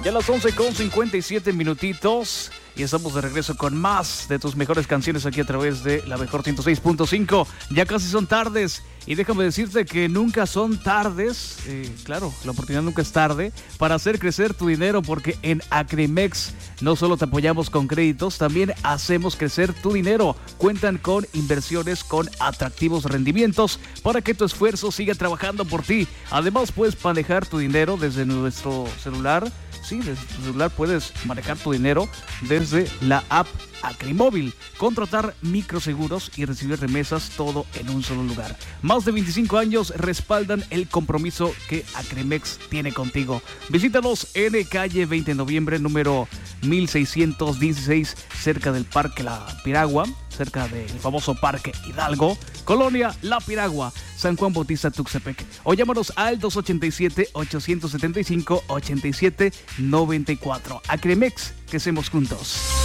Ya las 11:57 minutitos y estamos de regreso con más de tus mejores canciones aquí a través de la mejor 106.5. Ya casi son tardes y déjame decirte que nunca son tardes, claro, la oportunidad nunca es tarde para hacer crecer tu dinero, porque en Acremex no solo te apoyamos con créditos, también hacemos crecer tu dinero. Cuentan con inversiones con atractivos rendimientos para que tu esfuerzo siga trabajando por ti. Además, puedes manejar tu dinero desde nuestro celular. Sí, desde tu celular puedes manejar tu dinero desde la app Acrimóvil, contratar microseguros y recibir remesas, todo en un solo lugar. Más de 25 años respaldan el compromiso que Acremex tiene contigo. Visítanos en calle 20 de noviembre, número 1616, cerca del Parque La Piragua, cerca del famoso Parque Hidalgo, Colonia La Piragua, San Juan Bautista, Tuxtepec. O llámanos al 287-875-8794. Acremex, crecemos juntos.